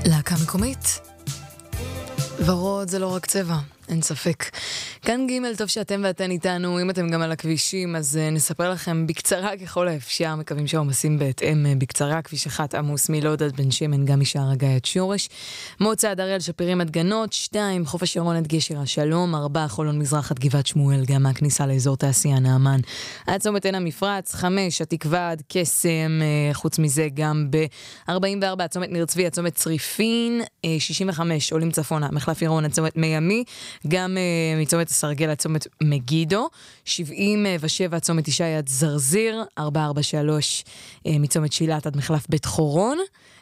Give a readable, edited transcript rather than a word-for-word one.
להקה מקומית. ורוד זה לא רק צבע, אין ספק. כאן ג' טוב שאתם ואתן איתנו, אם אתם גם על הכבישים, אז נספר לכם בקצרה ככל האפשר, מקווים שהעומסים בהתאם בקצרה, כביש 1 עמוס מלוד עד בן שמן, גם משער הגיא עד שורש, מוצא עד הראל שפירים עד גנות, 2 חוף השרון עד גשר השלום, 4 חולון מזרח עד גבעת שמואל, גם מהכניסה לאזור תעשייה נעמן, עד צומת עין המפרץ, 5 התקווה עד קסם, חוץ מזה גם ב-44 צומת ניר צבי, צומת צריפין, 65 עולים צפונה, מחלף ירון עד צומת מימי, גם מצומת הסרגל עד צומת מגידו, 77 צומת ישי עד זרזיר, 443 מצומת שילת עד מחלף בית חורון,